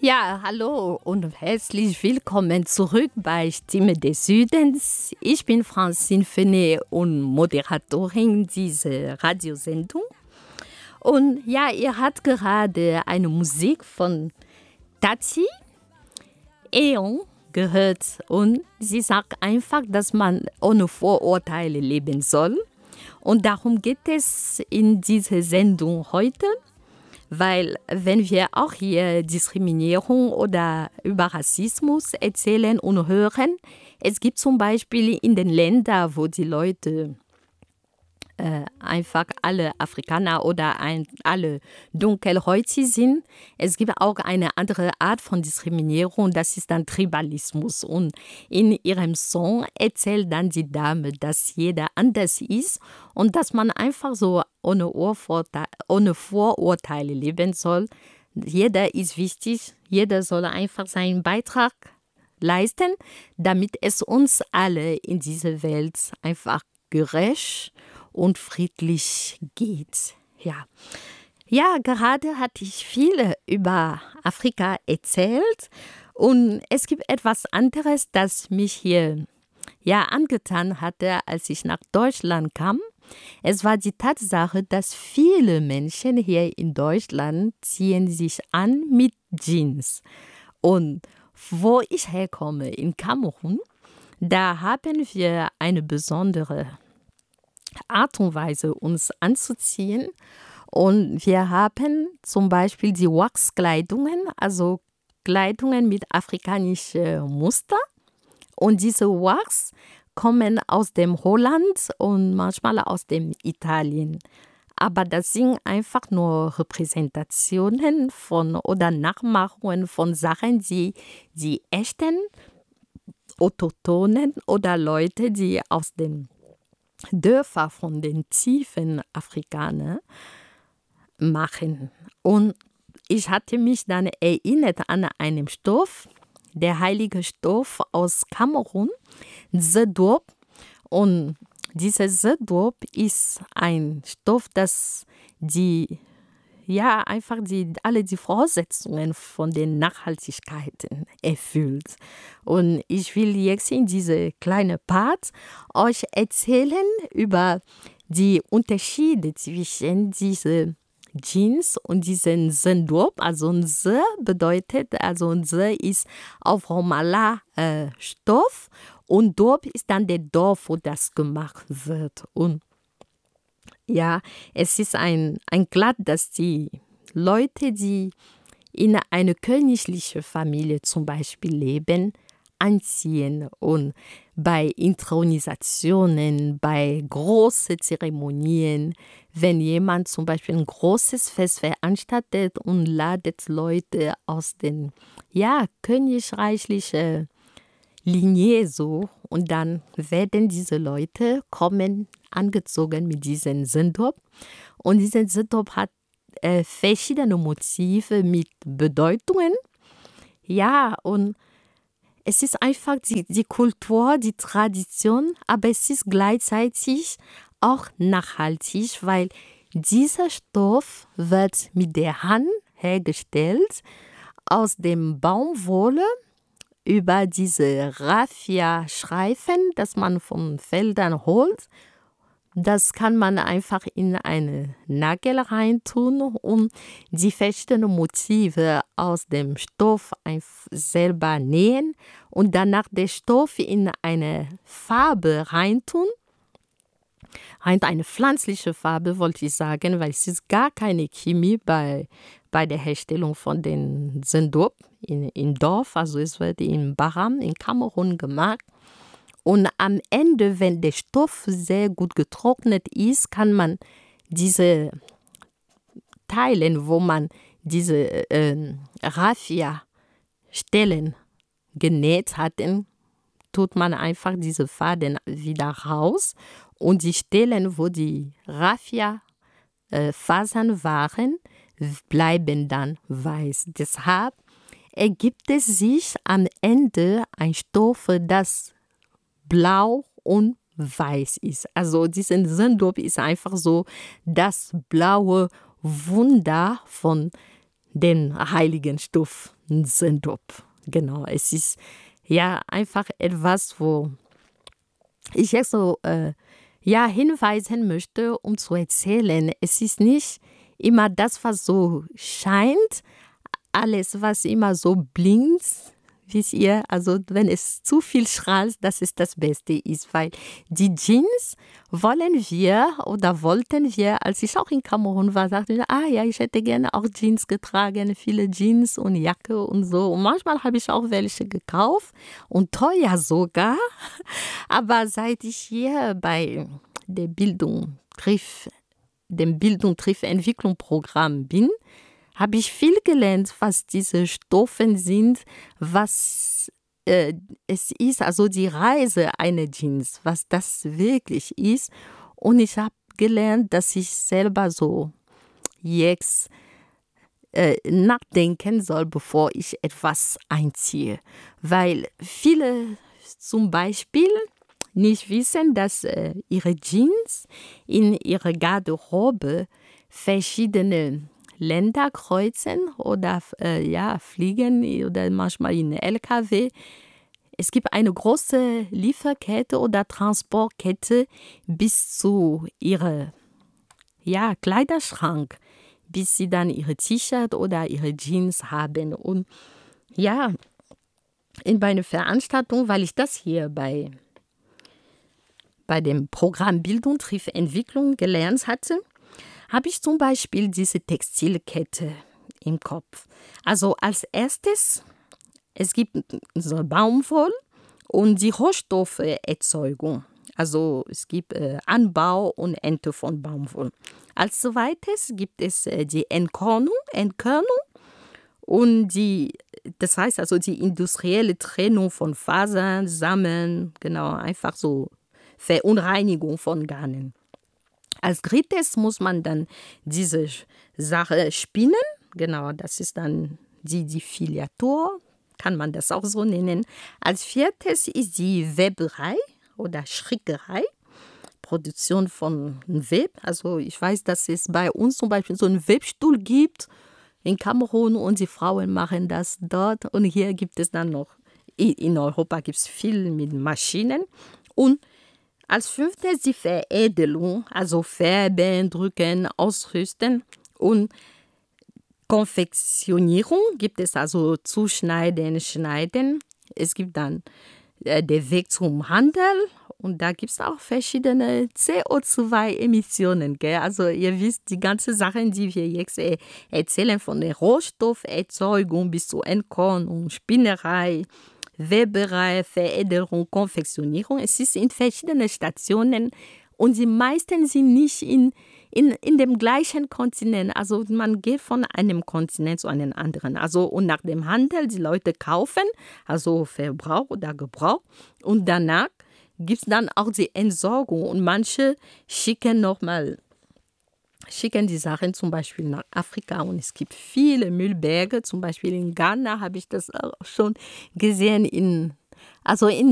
Ja, hallo und herzlich willkommen zurück bei Stimme des Südens. Ich bin Francine Fenet und Moderatorin dieser Radiosendung. Und ja, ihr habt gerade eine Musik von Tati Eon gehört und sie sagt einfach, dass man ohne Vorurteile leben soll. Und darum geht es in dieser Sendung heute. Weil wenn wir auch hier Diskriminierung oder über Rassismus erzählen und hören, es gibt zum Beispiel in den Ländern, wo die Leute einfach alle Afrikaner oder alle dunkelhäutig sind. Es gibt auch eine andere Art von Diskriminierung, das ist dann Tribalismus. Und in ihrem Song erzählt dann die Dame, dass jeder anders ist und dass man einfach so ohne Vorurteile leben soll. Jeder ist wichtig, jeder soll einfach seinen Beitrag leisten, damit es uns alle in dieser Welt einfach gerecht und friedlich geht. Ja, gerade hatte ich viel über Afrika erzählt und es gibt etwas anderes, das mich hier angetan hatte, als ich nach Deutschland kam. Es war die Tatsache, dass viele Menschen hier in Deutschland ziehen sich an mit Jeans. Und wo ich herkomme, in Kamerun, da haben wir eine besondere Art und Weise, uns anzuziehen. Und wir haben zum Beispiel die Wachskleidungen, also Kleidungen mit afrikanischen Muster. Und diese Wachs kommen aus dem Holland und manchmal aus dem Italien. Aber das sind einfach nur Repräsentationen von oder Nachmachungen von Sachen, die echten Autochtonen oder Leute, die aus den Dörfer von den tiefen Afrikanern machen. Und ich hatte mich dann erinnert an einen Stoff, der heilige Stoff aus Kamerun, Zedop. Und dieser Zedop ist ein Stoff, das alle die Voraussetzungen von den Nachhaltigkeiten erfüllt. Und ich will jetzt in diese kleine Part euch erzählen über die Unterschiede zwischen diesen Jeans und diesen Zedop. Also ein Z bedeutet, also ein Z ist auf Romala Stoff und Dop ist dann der Dorf, wo das gemacht wird. Und ja, es ist ein Kleid, das die Leute, die in einer königlichen Familie zum Beispiel leben, anziehen. Und bei Intronisationen, bei großen Zeremonien, wenn jemand zum Beispiel ein großes Fest veranstaltet und ladet Leute aus den königreichlichen Linie so und dann werden diese Leute kommen angezogen mit diesem Zedop und dieser Zedop hat verschiedene Motive mit Bedeutungen. Ja, und es ist einfach die Kultur, die Tradition, aber es ist gleichzeitig auch nachhaltig, weil dieser Stoff wird mit der Hand hergestellt aus dem Baumwolle über diese Raffia-Streifen, das man von Feldern holt. Das kann man einfach in eine Nagel reintun und die verschiedenen Motive aus dem Stoff selber nähen und danach den Stoff in eine Farbe reintun. Eine pflanzliche Farbe, wollte ich sagen, weil es ist gar keine Chemie bei der Herstellung von den Zedop im Dorf. Also es wird in Baram, in Kamerun gemacht. Und am Ende, wenn der Stoff sehr gut getrocknet ist, kann man diese Teilen, wo man diese Raffia-Stellen genäht hatten, tut man einfach diese Faden wieder raus. Und die Stellen, wo die Raffia-Fasern waren, bleiben dann weiß. Deshalb ergibt es sich am Ende ein Stoff, das blau und weiß ist. Also diesen Zedop ist einfach so das blaue Wunder von dem heiligen Stoff Sendop. Genau, es ist ja einfach etwas, wo ich jetzt so hinweisen möchte, um zu erzählen, es ist nicht immer das, was so scheint, alles, was immer so blinkt, wisst ihr, also wenn es zu viel strahlt, dass es das Beste ist, weil die Jeans wollten wir, als ich auch in Kamerun war, sagte ich, ja, ich hätte gerne auch Jeans getragen, viele Jeans und Jacke und so. Und manchmal habe ich auch welche gekauft und teuer sogar. Aber seit ich hier bei der dem Bildung trifft Entwicklung Programm bin, habe ich viel gelernt, was diese Stoffe sind, was es ist, also die Reise einer Jeans, was das wirklich ist. Und ich habe gelernt, dass ich selber so jetzt nachdenken soll, bevor ich etwas einziehe. Weil viele zum Beispiel nicht wissen, dass ihre Jeans in ihrer Garderobe verschiedene Länder kreuzen oder fliegen oder manchmal in LKW. Es gibt eine große Lieferkette oder Transportkette bis zu ihrem Kleiderschrank, bis sie dann ihre T-Shirt oder ihre Jeans haben. Und ja, in meiner Veranstaltung, weil ich das hier bei dem Programm Bildung trifft Entwicklung gelernt hatte, habe ich zum Beispiel diese Textilkette im Kopf. Also als erstes, es gibt so Baumwolle und die Rohstoffererzeugung. Also es gibt Anbau und Ernte von Baumwolle. Als zweites gibt es die Entkörnung und das heißt also die industrielle Trennung von Fasern, Samen, genau, einfach so Verunreinigung von Garnen. Als drittes muss man dann diese Sache spinnen. Genau, das ist dann die Filiatur, kann man das auch so nennen. Als viertes ist die Weberei oder Strickerei, Produktion von Web. Also ich weiß, dass es bei uns zum Beispiel so einen Webstuhl gibt in Kamerun und die Frauen machen das dort. Und hier gibt es dann noch, in Europa gibt es viel mit Maschinen. Und als fünftes die Veredelung, also Färben, Drücken, Ausrüsten und Konfektionierung gibt es also Zuschneiden, Schneiden. Es gibt dann der Weg zum Handel und da gibt es auch verschiedene CO2-Emissionen. Gell? Also ihr wisst, die ganzen Sachen, die wir jetzt erzählen, von der Rohstofferzeugung bis zur Entkörnung, Spinnerei, Weberei, Veredelung, Konfektionierung. Es ist in verschiedenen Stationen und die meisten sind nicht in dem gleichen Kontinent. Also man geht von einem Kontinent zu einem anderen. Also und nach dem Handel, die Leute kaufen, also Verbrauch oder Gebrauch. Und danach gibt es dann auch die Entsorgung. Und manche schicken die Sachen zum Beispiel nach Afrika und es gibt viele Müllberge, zum Beispiel in Ghana habe ich das auch schon gesehen, in